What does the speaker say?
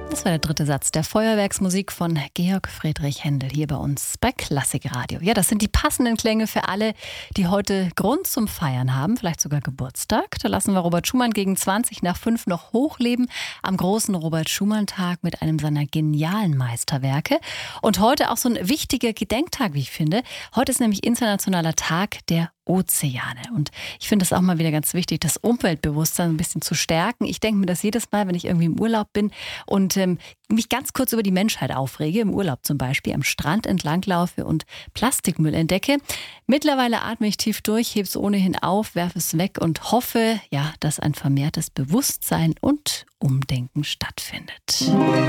Das war der dritte Satz der Feuerwerksmusik von Georg Friedrich Händel hier bei uns bei Klassikradio. Ja, das sind die passenden Klänge für alle, die heute Grund zum Feiern haben, vielleicht sogar Geburtstag. Da lassen wir Robert Schumann gegen 5 noch hochleben am großen Robert-Schumann-Tag mit einem seiner genialen Meisterwerke. Und heute auch so ein wichtiger Gedenktag, wie ich finde. Heute ist nämlich Internationaler Tag der Ozeane. Und ich finde es auch mal wieder ganz wichtig, das Umweltbewusstsein ein bisschen zu stärken. Ich denke mir das jedes Mal, wenn ich irgendwie im Urlaub bin und mich ganz kurz über die Menschheit aufrege, im Urlaub zum Beispiel, am Strand entlanglaufe und Plastikmüll entdecke. Mittlerweile atme ich tief durch, hebe es ohnehin auf, werfe es weg und hoffe, ja, dass ein vermehrtes Bewusstsein und Umdenken stattfindet.